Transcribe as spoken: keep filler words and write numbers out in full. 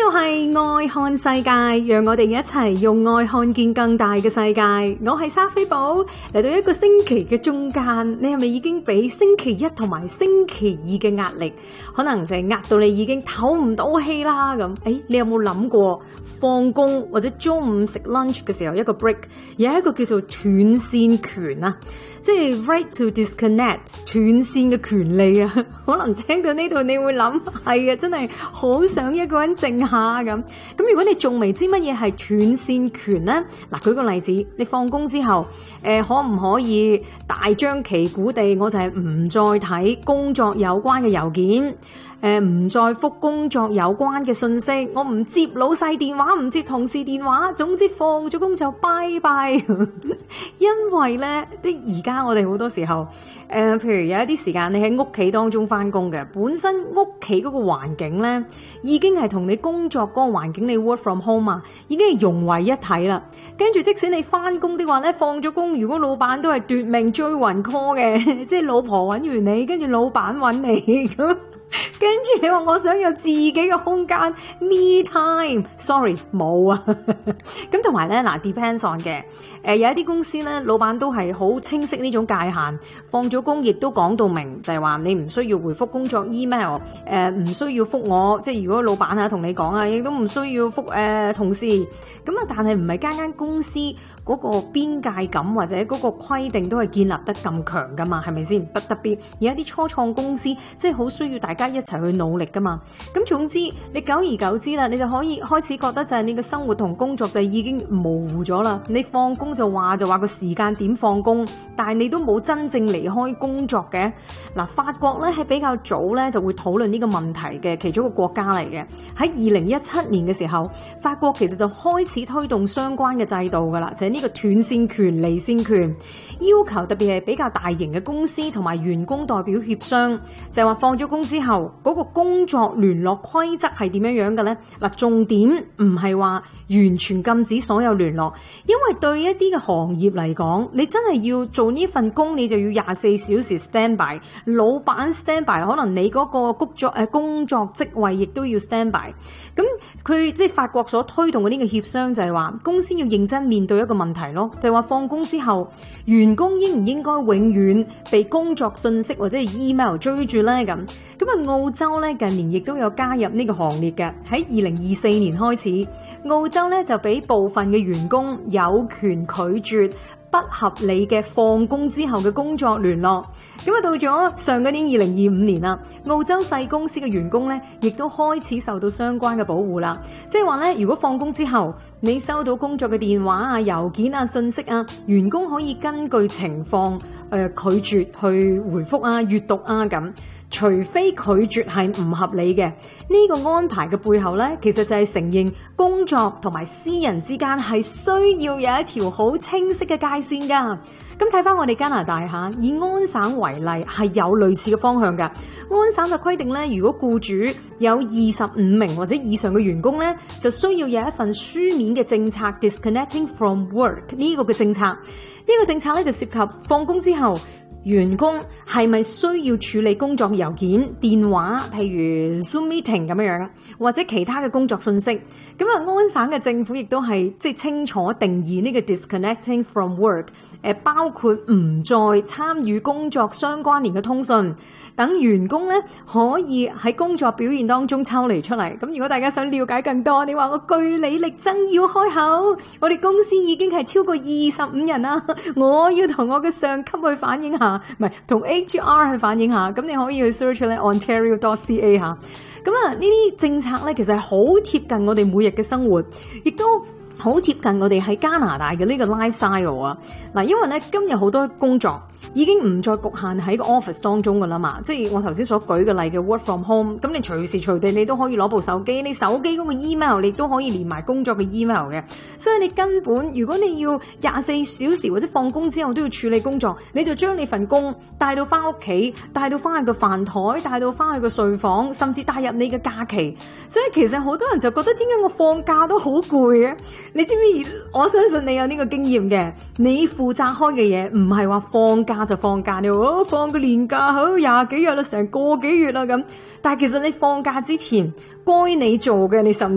度係愛看世界，讓我哋一齊用愛看見更大嘅世界。我係莎菲寶，嚟到一個星期嘅中間，你係咪已經俾星期一同埋星期二嘅壓力，可能就係壓到你已經唞唔到氣啦咁？誒，你有冇諗過放工或者中午食 lunch 嘅時候一個 break， 有一個叫做斷線權啊？即係 right to disconnect 斷線嘅權利啊！可能聽到呢度你會諗係啊，真係好想一個人靜下咁。咁如果你仲未知乜嘢係斷線權呢？嗱，舉個例子，你放工之後，誒、呃、可唔可以大張旗鼓地，我就係唔再睇工作有關嘅郵件？誒，唔再覆工作有關嘅信息，我唔接老細電話，唔接同事電話，總之放咗工就拜拜。因為咧，啲而家我哋好多時候，誒、呃，譬如有一啲時間你喺屋企當中翻工嘅，本身屋企嗰個環境咧，已經係同你工作嗰個環境，你 work from home 啊，已經係融為一體啦。跟住即使你翻工的話咧，放咗工，如果老闆都係奪命追魂 call 嘅，即係老婆揾完你，跟住老闆揾你咁。跟住你話我想有自己嘅空間 me time，sorry 冇啊。咁同埋咧，嗱 depends on 嘅，誒、呃、有一啲公司咧，老闆都係好清晰呢種界限，放咗工亦都講到明，就係、是、話你唔需要回覆工作 email， 誒、呃、唔需要覆我，即係如果老闆啊同你講啊，亦都唔需要覆誒、呃、同事。咁啊，但係唔係間間公司嗰個邊界感或者嗰個規定都係建立得咁強噶嘛？係咪先？不特別有一啲初創公司，即係好需要大家一齊去努力噶嘛。咁總之，你久而久之啦，你就可以開始覺得就係你嘅生活同工作就已經模糊咗啦。你放工就話就話個時間點放工，但係你都冇真正離開工作嘅。嗱，法國咧係比較早咧就會討論呢個問題嘅其中一個國家嚟嘅。喺二零一七年嘅時候，法國其實就開始推動相關嘅制度噶啦，就係呢個斷線權、離線權，要求特別係比較大型嘅公司同埋員工代表協商，就係話放咗工之後嗰個工作聯絡規則係點樣樣嘅咧？嗱，重點唔係話完全禁止所有聯絡，因為對一啲嘅行業嚟講，你真係要做呢份工，你就要廿四小時 stand by， 老闆 stand by， 可能你嗰個工作誒工作職位亦都要 stand by。咁佢即係法國所推動嘅呢個協商就係話，公司要認真面對一個問題咯，就係話放工之後，員工應唔應該永遠被工作信息或者係 email 追住咧咁？咁啊，澳洲咧近年亦都有加入呢個行列嘅，喺二零二四年開始，澳洲咧就俾部分嘅員工有權拒絕不合理嘅放工之後嘅工作聯絡。咁啊，到咗上個年二零二五年啦，澳洲細公司嘅員工咧，亦都開始受到相關嘅保護啦。即係話咧，如果放工之後你收到工作嘅電話啊、郵件啊、信息啊，員工可以根據情況誒、呃、拒絕去回覆啊、閱讀啊咁。除非拒絕係唔合理嘅，呢個安排嘅背後呢，其實就係承認工作同埋私人之間係需要有一條好清晰嘅界線㗎。咁睇翻我哋加拿大嚇，以安省為例係有類似嘅方向㗎。安省就規定呢，如果僱主有二十五名或者以上嘅員工呢，就需要有一份書面嘅政策 disconnecting from work 呢個嘅政策。呢個政策呢，就涉及放工之後，員工係咪需要處理工作郵件、電話，譬如 Zoom meeting 咁樣樣，或者其他嘅工作信息？咁啊，安省嘅政府亦都係即係清楚定義呢個 disconnecting from work，誒包括唔再參與工作相關聯嘅通訊，等員工咧可以喺工作表現當中抽離出嚟。咁如果大家想了解更多，你話我據理力爭要開口，我哋公司已經係超過二十五人啦，我要同我嘅上級去反映下。唔係同 H R 去反映下，咁你可以去 search 咧 Ontario dot C A 吓。咁啊，呢啲政策咧其實係好貼近我哋每日嘅生活，亦都好貼近我哋喺加拿大嘅呢個 lifestyle 啊。嗱，因為咧今日好多工作已經唔再局限喺個 office 當中噶啦嘛，即係我頭先所舉嘅例嘅 work from home，咁你隨時隨地你都可以攞部手機，你手機嗰個 email 你都可以連埋工作嘅 email 嘅，所以你根本如果你要廿四小時或者放工之後都要處理工作，你就將你份工帶到翻屋企，帶到翻去個飯台，帶到翻去個睡房，甚至帶入你嘅假期。所以其實好多人就覺得點解我放假都好攰嘅？你知唔知？我相信你有呢個經驗嘅，你負責開嘅嘢唔係話放假就放假，你話哦放個年假好廿幾日啦，成個幾月啦咁，但係其實你放假之前該你做嘅你甚